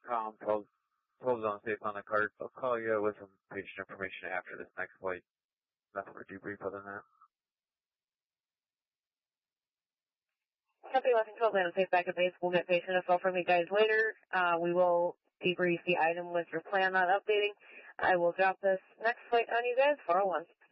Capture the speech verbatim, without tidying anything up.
com, twelve, twelve zone safe on the card. I'll call you with some patient information after this next flight. Nothing for debrief other than that. Company eleven twelve, land safe back at base. We'll get patient info from you guys later. Uh, we will debrief the item with your plan on updating. I will drop this next flight on you guys, four oh one.